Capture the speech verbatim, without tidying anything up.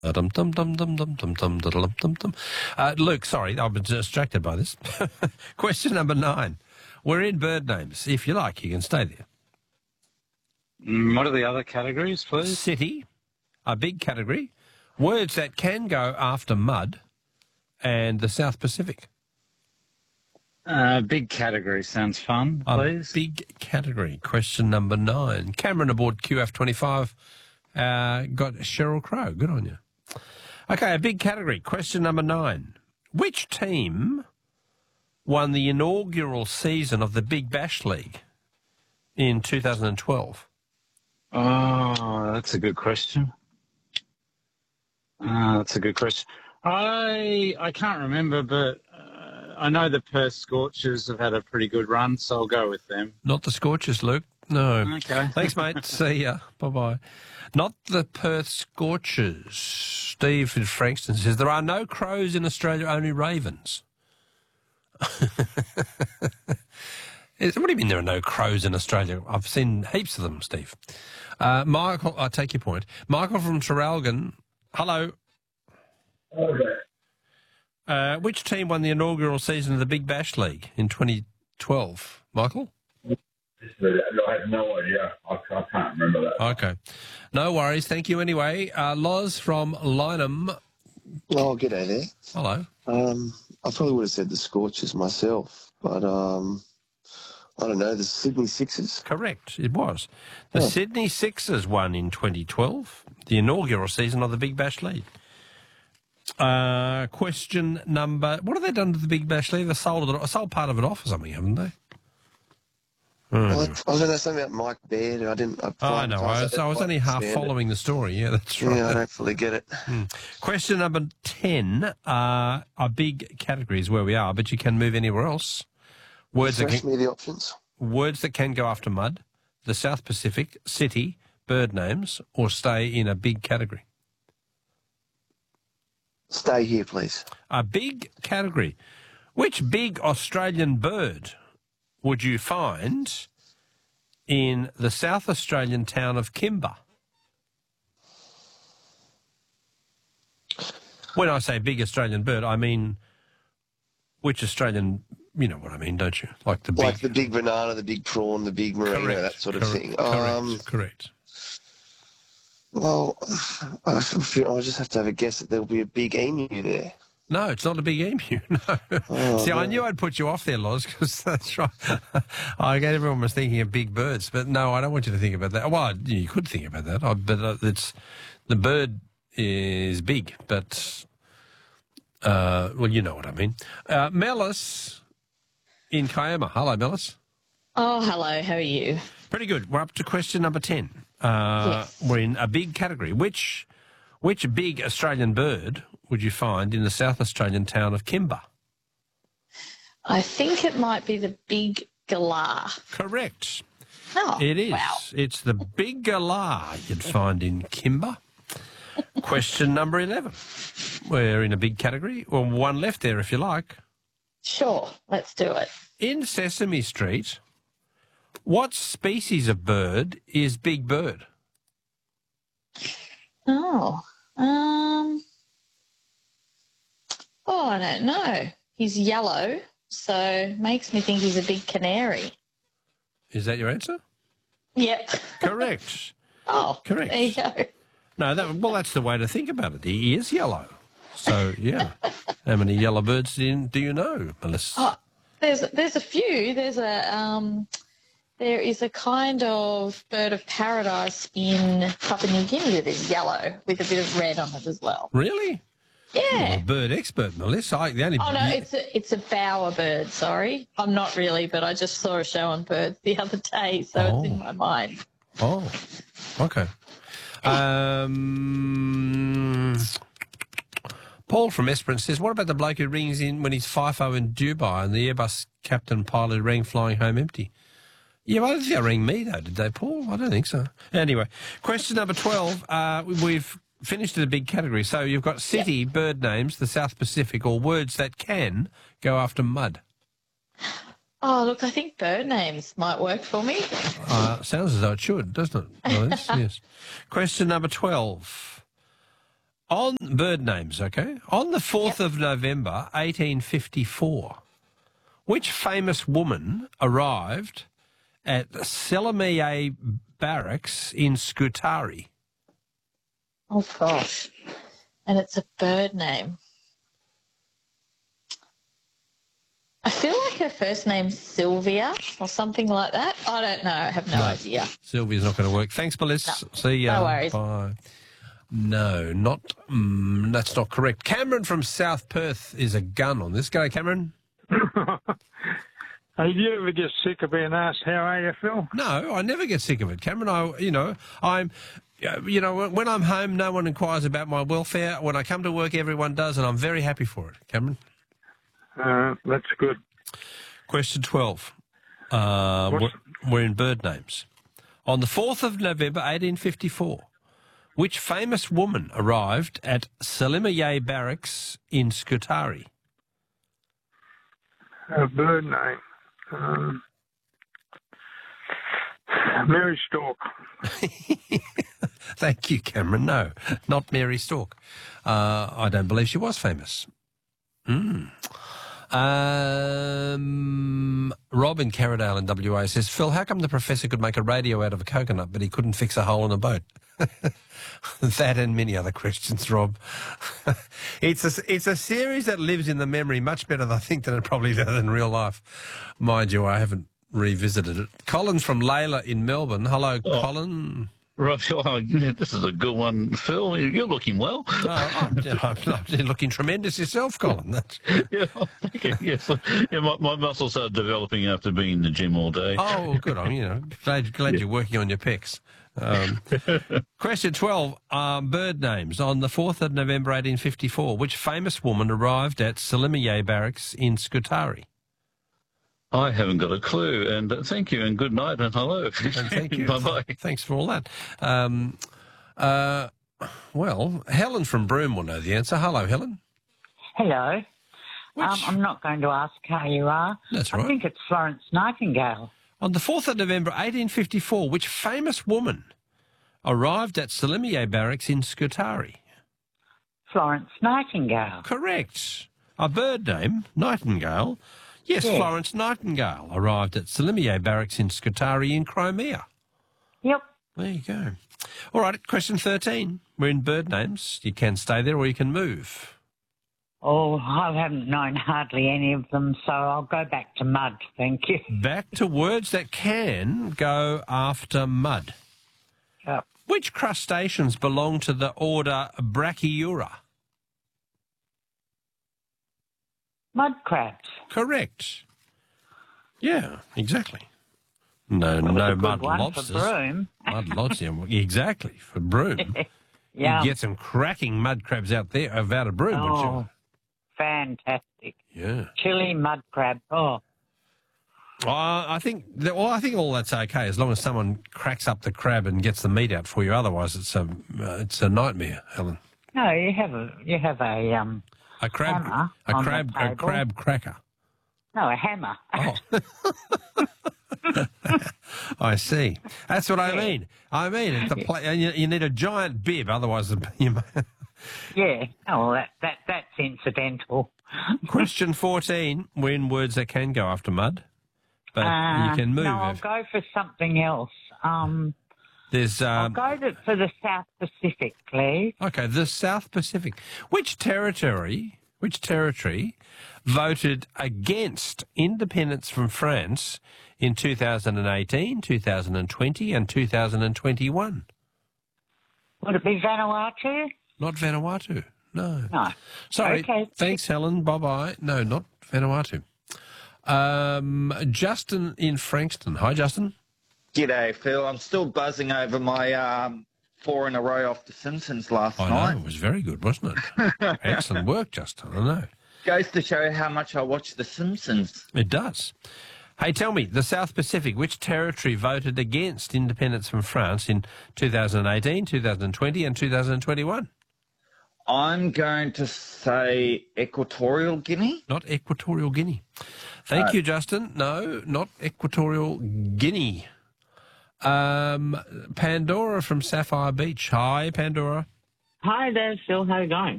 Dum dum dum dum dum dum dum dum dum dum. Uh, Luke, sorry, I was distracted by this. Question number nine. We're in bird names. If you like, you can stay there. Mm, What are the other categories, please? City, a big category. Words that can go after mud, and the South Pacific. Uh, big category sounds fun, A please. big category. Question number nine. Cameron aboard Q F twenty-five uh, got Sheryl Crow. Good on you. Okay, a big category. Question number nine. Which team won the inaugural season of the Big Bash League in two thousand twelve? Oh, that's a good question. Uh, that's a good question. I I can't remember, but uh, I know the Perth Scorchers have had a pretty good run, so I'll go with them. Not the Scorchers, Luke. No. Okay. Thanks, mate. See ya. Bye-bye. Not the Perth Scorchers. Steve in Frankston says, there are no crows in Australia, only ravens. What do you mean there are no crows in Australia? I've seen heaps of them, Steve. Uh, Michael, I take your point. Michael from Traralgon, hello. Okay. Uh, which team won the inaugural season of the Big Bash League in twenty twelve? Michael? I have no idea. I, I can't remember that. Okay. No worries. Thank you anyway. Uh, Loz from Lynham. Oh, g'day there. Hello. Um, I probably would have said the Scorchers myself, but um, I don't know, the Sydney Sixers? Correct. It was. The Oh. Sydney Sixers won in twenty twelve, the inaugural season of the Big Bash League. Uh, question number... What have they done to the Big Bash League? They sold, it, sold part of it off or something, haven't they? Well, I, I was going to say something about Mike Baird. I didn't... I, Oh, I know. I was, I was only half following the story. Yeah, that's right. Yeah, I don't fully get it. Hmm. Question number ten. Uh, a big category is where we are, but you can move anywhere else. Words that Refresh can, me the options. words that can go after mud, the South Pacific, city, bird names, or stay in a big category. Stay here, please. A big category. Which big Australian bird would you find in the South Australian town of Kimba? When I say big Australian bird, I mean which Australian, you know what I mean, don't you? Like the big... Like the big banana, the big prawn, the big merino, Correct, that sort of correct, thing. Correct, Um, correct. well, I feel I just have to have a guess that there'll be a big emu there. No, it's not a big emu, no. Oh, See, I no. knew I'd put you off there, Loz, because that's right. I get everyone was thinking of big birds, but no, I don't want you to think about that. Well, you could think about that, I- but uh, it's the bird is big, but, uh, well, you know what I mean. Uh, Melis in Kiama. Hello, Melis. Oh, hello. How are you? Pretty good. We're up to question number ten. Uh, Yes. We're in a big category. Which which big Australian bird would you find in the South Australian town of Kimba? I think it might be the big galah. Correct. Oh, It is. Wow. It's the big galah you'd find in Kimba. Question number eleven. We're in a big category. Well, one left there if you like. Sure. Let's do it. In Sesame Street, what species of bird is Big Bird? Oh. Um. Oh, I don't know. He's yellow, so makes me think he's a big canary. Is that your answer? Yep. Correct. Oh, Correct. there you go. No, that, well, that's the way to think about it. He is yellow. So, yeah. How many yellow birds do you, do you know, Melissa? Oh, there's there's a few. There's a um. There is a kind of bird of paradise in Papua New Guinea that is yellow with a bit of red on it as well. Really? You're Yeah. a bird expert, Melissa. I, the only, Oh no, it's a it's a bower bird. Sorry, I'm not really, but I just saw a show on birds the other day, so Oh. it's in my mind. Oh, okay. Um, Paul from Esperance says, what about the bloke who rings in when he's FIFO in Dubai and the Airbus captain pilot who rang flying home empty? Yeah, well, I don't think they rang me, though, did they, Paul? I don't think so. Anyway, question number twelve. Uh, we've finished in a big category. So you've got city, bird names, the South Pacific, or words that can go after mud. Oh, look, I think bird names might work for me. Uh, sounds as though it should, doesn't it? Alice? Yes. Question number twelve. On bird names, okay? On the fourth of November, eighteen fifty-four, which famous woman arrived at Selimiye Barracks in Scutari? Oh, gosh. And it's a bird name. I feel like her first name's Sylvia or something like that. I don't know. I have no, No. idea. Sylvia's not going to work. Thanks, Melissa. No. See ya. No worries. Bye. No, not. Mm, that's not correct. Cameron from South Perth is a gun on this. Go, Cameron. Hey, do you ever get sick of being asked, how are you, Phil? No, I never get sick of it, Cameron. I, you know, I'm, you know, when I'm home, no one inquires about my welfare. When I come to work, everyone does, and I'm very happy for it, Cameron. Uh, that's good. Question twelve. Uh, we're, What's- we're in bird names. On the fourth of November, eighteen fifty-four, which famous woman arrived at Selimiye Barracks in Scutari? A bird name. Um, Mary Stork. Thank you, Cameron. No, not Mary Stork. Uh, I don't believe she was famous. Mm. Um, Rob in Carradale in W A says, Phil, how come the professor could make a radio out of a coconut, but he couldn't fix a hole in a boat? That and many other questions, Rob. it's a it's a series that lives in the memory much better, I think, than it probably does in real life. Mind you, I haven't revisited it. Colin's from Layla in Melbourne. Hello, Oh. Colin. Right, oh, yeah, this is a good one, Phil. You're looking well. Oh, I'm, I'm, I'm looking tremendous yourself, Colin. That's, Yeah, oh, thank you. Yes, yeah, my, my muscles are developing after being in the gym all day. oh, good on you. Know, glad glad you're working on your pecs. Um, question twelve. Um, bird names. On the fourth of November, eighteen fifty-four, which famous woman arrived at Selimiye Barracks in Scutari? I haven't got a clue. And uh, thank you, and good night, and hello. And thank you. Bye bye. Thanks for all that. Um, uh, well, Helen from Broome will know the answer. Hello, Helen. Hello. Which, Um, I'm not going to ask how you are. That's I right. think it's Florence Nightingale. On the fourth of November, eighteen fifty-four, which famous woman arrived at Selimiye Barracks in Scutari? Florence Nightingale. Correct. A bird name, Nightingale. Yes, Yeah. Florence Nightingale arrived at Selimiye Barracks in Scutari in Crimea. Yep. There you go. All right, question thirteen. We're in bird names. You can stay there or you can move. Oh, I haven't known hardly any of them, so I'll go back to mud, thank you. Back to words that can go after mud. Yep. Which crustaceans belong to the order Brachyura? Mud crabs. Correct. Yeah, exactly. No, Well, no it's a good mud one lobsters. for Broome. Mud lobsters, yeah, exactly, for Broome. Yeah. You'd get some cracking mud crabs out there, uh, out of Broome, wouldn't Oh, fantastic. you? Yeah. Chili mud crab. Oh, Uh, I think that, well, I think all that's okay as long as someone cracks up the crab and gets the meat out for you. Otherwise, it's a uh, it's a nightmare, Helen. no, you have a you have a um A crab, Hammer a on the crab, a table. crab cracker. no a hammer. Oh, I see. That's what I mean. I mean, it's a pla- and you, you need a giant bib, otherwise you. Yeah. Oh, well, that that that's incidental. Question fourteen. We're in words that can go after mud, but Uh, you can move. No, I'll if- go for something else. Um, There's I'll um, go to, for the South Pacific, please. okay, the South Pacific. Which territory? Which territory voted against independence from France in two thousand eighteen, two thousand twenty, and two thousand twenty-one? Would it be Vanuatu? Not Vanuatu. No. No. Sorry. Okay. Thanks, Helen. Bye bye. No, not Vanuatu. Um, Justin in Frankston. Hi, Justin. G'day, Phil. I'm still buzzing over my um, four in a row off The Simpsons last I night. know. It was very good, wasn't it? Excellent work, Justin. I know. Goes to show how much I watch The Simpsons. It does. Hey, tell me, the South Pacific, which territory voted against independence from France in two thousand eighteen, two thousand twenty, and two thousand twenty-one? I'm going to say Equatorial Guinea. Not Equatorial Guinea. Thank Uh, you, Justin. No, not Equatorial Guinea. Um, Pandora from Sapphire Beach. Hi, Pandora. Hi there, Phil. How are you going?